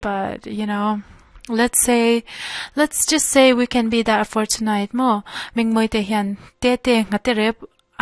But, you know, let's just say we can be that for tonight mo. Ming moy te hian te ngaterep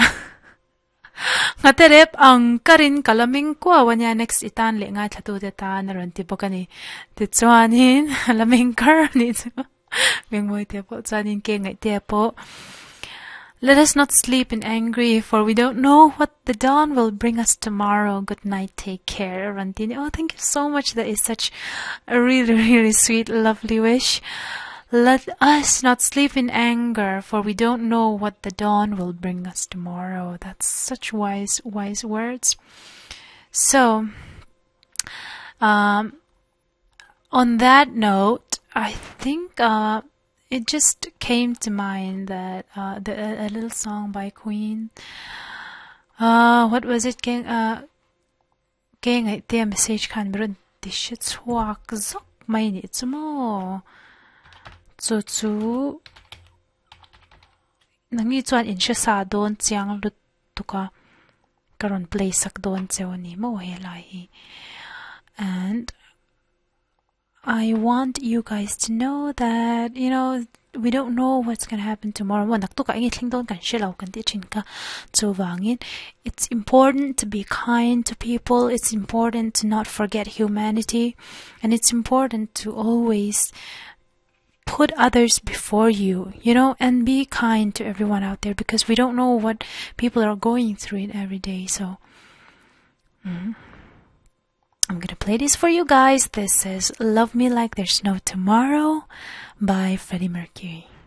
ngaterep ang karin kalaming kwa wanya next itan le nga thatu te ta naron ti bokani ti chuanin laming kar ni chu ming moy te po chuanin ke ngai te po. Let us not sleep in angry, for we don't know what the dawn will bring us tomorrow. Good night, take care, Rantini. Oh, thank you so much. That is such a really, really sweet, lovely wish. Let us not sleep in anger, for we don't know what the dawn will bring us tomorrow. That's such wise words. So, on that note, I think it just came to mind that a little song by Queen. What was it? Keng the message kan brun tishit swak zok mai ni chumo. Chu nangi chuan in sha sa don chiang lut tuka karon play sak don chewani mo helai. And I want you guys to know that, you know, we don't know what's going to happen tomorrow. It's important to be kind to people. It's important to not forget humanity. And it's important to always put others before you, you know, and be kind to everyone out there, because we don't know what people are going through it every day. So, I'm gonna play this for you guys. This is Love Me Like There's No Tomorrow by Freddie Mercury.